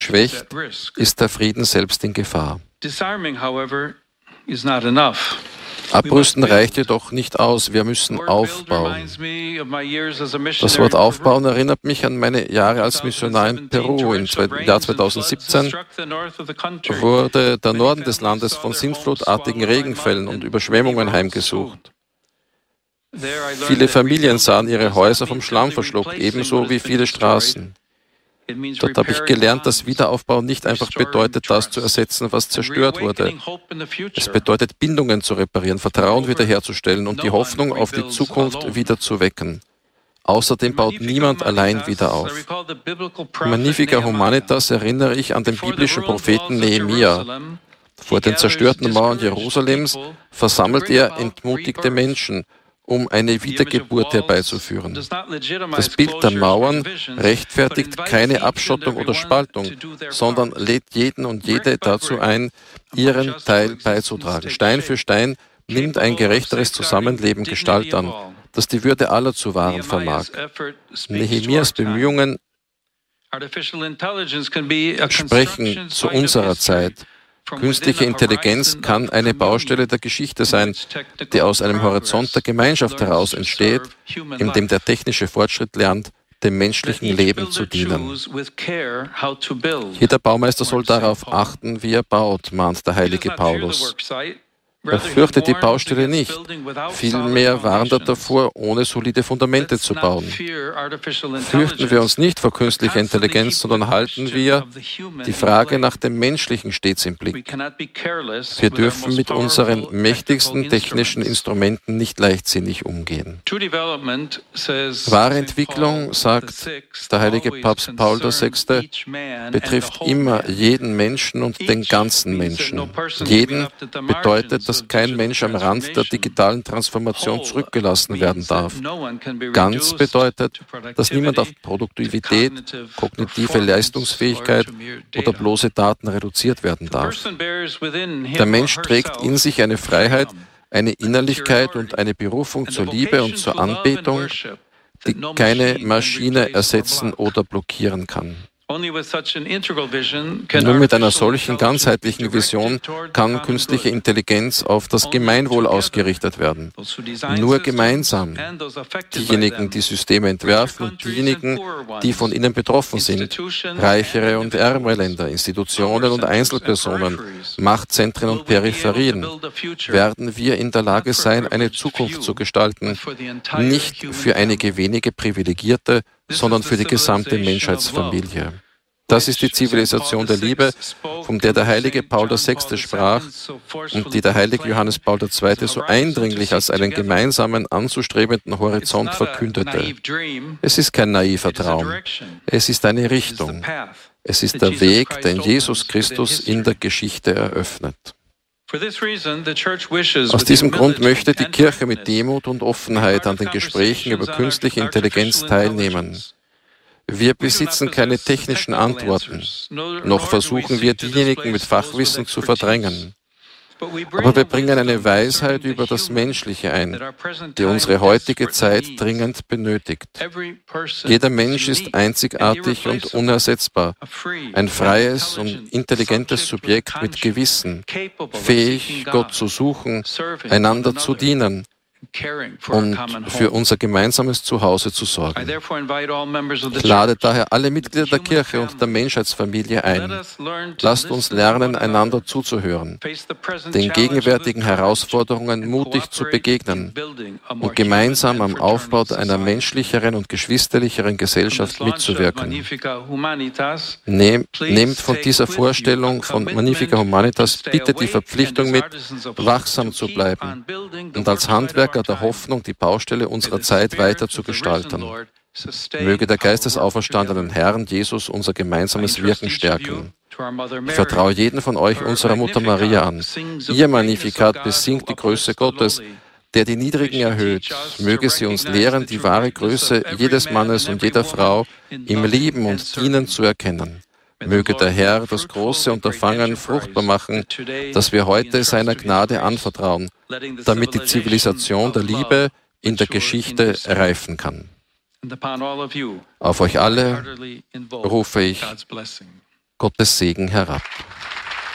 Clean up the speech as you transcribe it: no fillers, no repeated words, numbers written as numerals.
schwächt, ist der Frieden selbst in Gefahr. Abrüsten reicht jedoch nicht aus, wir müssen aufbauen. Das Wort aufbauen erinnert mich an meine Jahre als Missionar in Peru. Im Jahr 2017 wurde der Norden des Landes von sintflutartigen Regenfällen und Überschwemmungen heimgesucht. Viele Familien sahen ihre Häuser vom Schlamm verschluckt, ebenso wie viele Straßen. Dort habe ich gelernt, dass Wiederaufbau nicht einfach bedeutet, das zu ersetzen, was zerstört wurde. Es bedeutet, Bindungen zu reparieren, Vertrauen wiederherzustellen und die Hoffnung auf die Zukunft wieder zu wecken. Außerdem baut niemand allein wieder auf. Magnifica Humanitas erinnere ich an den biblischen Propheten Nehemia. Vor den zerstörten Mauern Jerusalems versammelt er entmutigte Menschen, um eine Wiedergeburt herbeizuführen. Das Bild der Mauern rechtfertigt keine Abschottung oder Spaltung, sondern lädt jeden und jede dazu ein, ihren Teil beizutragen. Stein für Stein nimmt ein gerechteres Zusammenleben Gestalt an, das die Würde aller zu wahren vermag. Nehemias Bemühungen sprechen zu unserer Zeit. Künstliche Intelligenz kann eine Baustelle der Geschichte sein, die aus einem Horizont der Gemeinschaft heraus entsteht, in dem der technische Fortschritt lernt, dem menschlichen Leben zu dienen. Jeder Baumeister soll darauf achten, wie er baut, mahnt der heilige Paulus. Er fürchtet die Baustelle nicht. Vielmehr warnt er davor, ohne solide Fundamente zu bauen. Fürchten wir uns nicht vor künstlicher Intelligenz, sondern halten wir die Frage nach dem Menschlichen stets im Blick. Wir dürfen mit unseren mächtigsten technischen Instrumenten nicht leichtsinnig umgehen. Wahre Entwicklung, sagt der heilige Papst Paul VI., betrifft immer jeden Menschen und den ganzen Menschen. Jeden bedeutet, dass kein Mensch am Rand der digitalen Transformation zurückgelassen werden darf. Ganz bedeutet, dass niemand auf Produktivität, kognitive Leistungsfähigkeit oder bloße Daten reduziert werden darf. Der Mensch trägt in sich eine Freiheit, eine Innerlichkeit und eine Berufung zur Liebe und zur Anbetung, die keine Maschine ersetzen oder blockieren kann. Nur mit einer solchen ganzheitlichen Vision kann künstliche Intelligenz auf das Gemeinwohl ausgerichtet werden. Nur gemeinsam, diejenigen, die Systeme entwerfen und diejenigen, die von ihnen betroffen sind, reichere und ärmere Länder, Institutionen und Einzelpersonen, Machtzentren und Peripherien, werden wir in der Lage sein, eine Zukunft zu gestalten, nicht für einige wenige Privilegierte, sondern für die gesamte Menschheitsfamilie. Das ist die Zivilisation der Liebe, von der der heilige Paul VI. Sprach und die der heilige Johannes Paul II. So eindringlich als einen gemeinsamen, anzustrebenden Horizont verkündete. Es ist kein naiver Traum, es ist eine Richtung. Es ist der Weg, den Jesus Christus in der Geschichte eröffnet. Aus diesem Grund möchte die Kirche mit Demut und Offenheit an den Gesprächen über künstliche Intelligenz teilnehmen. Wir besitzen keine technischen Antworten, noch versuchen wir, diejenigen mit Fachwissen zu verdrängen. Aber wir bringen eine Weisheit über das Menschliche ein, die unsere heutige Zeit dringend benötigt. Jeder Mensch ist einzigartig und unersetzbar, ein freies und intelligentes Subjekt mit Gewissen, fähig, Gott zu suchen, einander zu dienen und für unser gemeinsames Zuhause zu sorgen. Ich lade daher alle Mitglieder der Kirche und der Menschheitsfamilie ein. Lasst uns lernen, einander zuzuhören, den gegenwärtigen Herausforderungen mutig zu begegnen und gemeinsam am Aufbau einer menschlicheren und geschwisterlicheren Gesellschaft mitzuwirken. Nehmt von dieser Vorstellung von Magnifica Humanitas bitte die Verpflichtung mit, wachsam zu bleiben und als Handwerker der Hoffnung, die Baustelle unserer Zeit weiter zu gestalten. Möge der Geist des auferstandenen Herrn Jesus unser gemeinsames Wirken stärken. Ich vertraue jeden von euch unserer Mutter Maria an. Ihr Magnificat besingt die Größe Gottes, der die Niedrigen erhöht. Möge sie uns lehren, die wahre Größe jedes Mannes und jeder Frau im Lieben und Dienen zu erkennen. Möge der Herr das große Unterfangen fruchtbar machen, das wir heute seiner Gnade anvertrauen, damit die Zivilisation der Liebe in der Geschichte reifen kann. Auf euch alle rufe ich Gottes Segen herab.